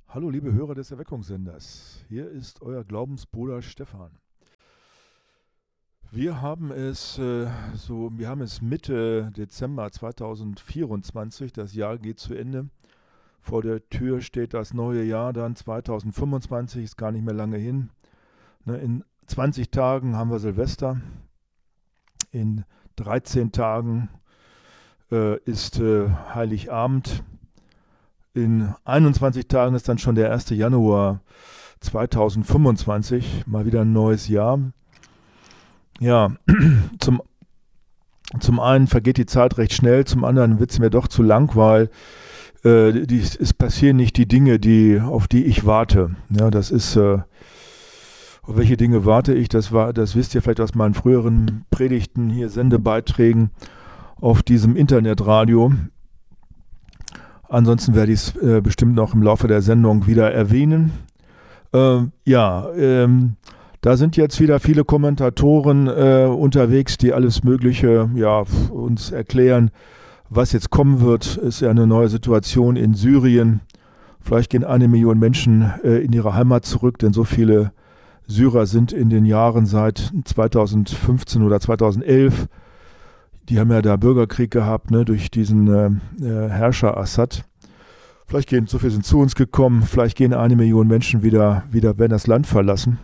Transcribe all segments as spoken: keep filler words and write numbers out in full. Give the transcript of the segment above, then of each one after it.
Hallo liebe Hörer des Erweckungssenders, hier ist euer Glaubensbruder Stefan. Wir haben es äh, so, wir haben es Mitte Dezember zweitausendvierundzwanzig, das Jahr geht zu Ende. Vor der Tür steht das neue Jahr dann zweitausendfünfundzwanzig, ist gar nicht mehr lange hin. Ne, in zwanzig Tagen haben wir Silvester, in dreizehn Tagen äh, ist äh, Heiligabend. In einundzwanzig Tagen ist dann schon der erste Januar zweitausendfünfundzwanzig, mal wieder ein neues Jahr. Ja, zum, zum einen vergeht die Zeit recht schnell, zum anderen wird es mir doch zu lang, weil äh, die, es passieren nicht die Dinge, die, auf die ich warte. Ja, das ist, äh, auf welche Dinge warte ich? Das, war, das wisst ihr vielleicht aus meinen früheren Predigten, hier Sendebeiträgen auf diesem Internetradio. Ansonsten werde ich es äh, bestimmt noch im Laufe der Sendung wieder erwähnen. Ähm, ja, ähm, da sind jetzt wieder viele Kommentatoren äh, unterwegs, die alles Mögliche ja, uns erklären, was jetzt kommen wird. Es ist ja eine neue Situation in Syrien. Vielleicht gehen eine Million Menschen äh, in ihre Heimat zurück, denn so viele Syrer sind in den Jahren seit zweitausendfünfzehn oder zweitausendelf. Die haben ja da Bürgerkrieg gehabt, ne, durch diesen äh, Herrscher Assad. Vielleicht gehen, so viele sind zu uns gekommen, vielleicht gehen eine Million Menschen wieder, wieder werden das Land verlassen.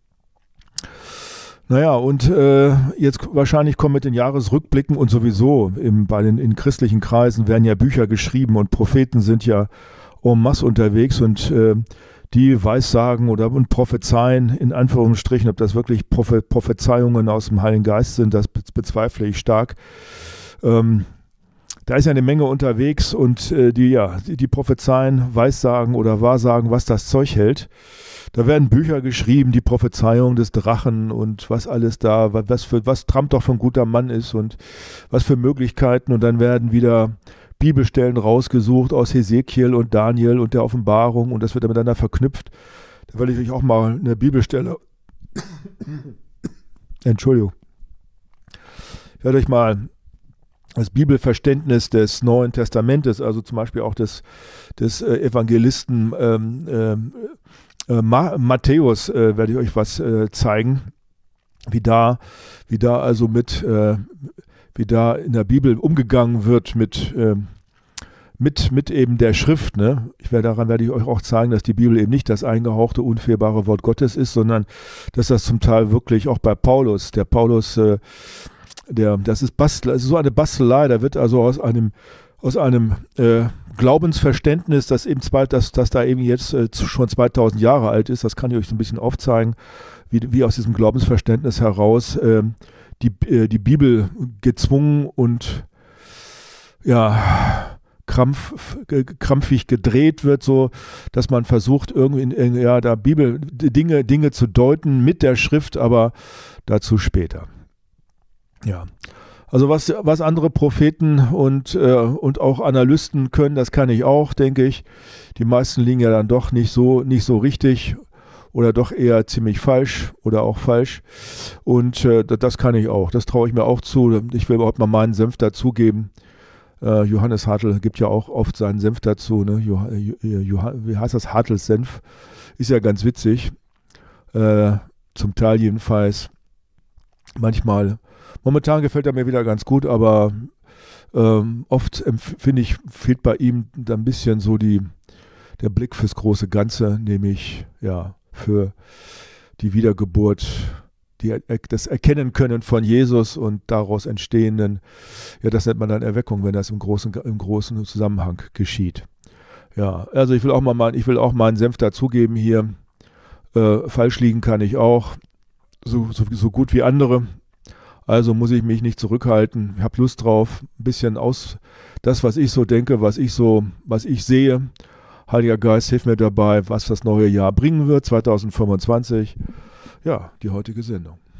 Naja, und äh, jetzt wahrscheinlich kommen mit den Jahresrückblicken und sowieso im, bei den in christlichen Kreisen werden ja Bücher geschrieben und Propheten sind ja en masse unterwegs und äh, die Weissagen oder und Prophezeien, in Anführungsstrichen, ob das wirklich Prophe- Prophezeiungen aus dem Heiligen Geist sind, das be- bezweifle ich stark. Ähm, da ist ja eine Menge unterwegs und äh, die, ja, die, die Prophezeien, Weissagen oder Wahrsagen, was das Zeug hält. Da werden Bücher geschrieben, die Prophezeiung des Drachen und was alles da, was, für, was Trump doch für ein guter Mann ist und was für Möglichkeiten. Und dann werden wieder Bibelstellen rausgesucht aus Hesekiel und Daniel und der Offenbarung und das wird dann miteinander verknüpft. Da will ich euch auch mal eine Bibelstelle. Entschuldigung. Ich werde euch mal das Bibelverständnis des Neuen Testamentes, also zum Beispiel auch des, des äh, Evangelisten ähm, äh, Ma- Matthäus, äh, werde ich euch was äh, zeigen, wie da, wie da also mit äh, wie da in der Bibel umgegangen wird mit, ähm, mit, mit eben der Schrift. Ne? Ich werde, daran werde ich euch auch zeigen, dass die Bibel eben nicht das eingehauchte, unfehlbare Wort Gottes ist, sondern dass das zum Teil wirklich auch bei Paulus, der Paulus, äh, der, das ist Bastel, das ist so eine Bastelei, da wird also aus einem, aus einem äh, Glaubensverständnis, das eben zwei, das, das da eben jetzt äh, schon zweitausend Jahre alt ist, das kann ich euch so ein bisschen aufzeigen, wie, wie aus diesem Glaubensverständnis heraus äh, Die, äh, die Bibel gezwungen und ja, krampf, g- krampfig gedreht wird, so dass man versucht, irgendwie in, in ja, da Bibel Dinge, Dinge zu deuten mit der Schrift, aber dazu später. Ja. Also was, was andere Propheten und, äh, und auch Analysten können, das kann ich auch, denke ich. Die meisten liegen ja dann doch nicht so, nicht so richtig. Oder doch eher ziemlich falsch oder auch falsch. Und äh, das kann ich auch. Das traue ich mir auch zu. Ich will überhaupt mal meinen Senf dazugeben. Äh, Johannes Hartl gibt ja auch oft seinen Senf dazu. Ne? Jo- Jo- wie heißt das? Hartls Senf. Ist ja ganz witzig. Äh, zum Teil jedenfalls. Manchmal. Momentan gefällt er mir wieder ganz gut, aber ähm, oft empf- finde ich, fehlt bei ihm da ein bisschen so die, der Blick fürs große Ganze, nämlich, ja, für die Wiedergeburt, die, das Erkennen können von Jesus und daraus entstehenden, ja, das nennt man dann Erweckung, wenn das im großen, im großen Zusammenhang geschieht. Ja, also ich will auch mal mein, ich will auch meinen Senf dazugeben hier. Äh, falsch liegen kann ich auch, so, so, so gut wie andere. Also muss ich mich nicht zurückhalten. Ich habe Lust drauf, ein bisschen aus das, was ich so denke, was ich so, was ich sehe. Heiliger Geist, hilf mir dabei, was das neue Jahr bringen wird, zweitausendfünfundzwanzig. Ja, die heutige Sendung.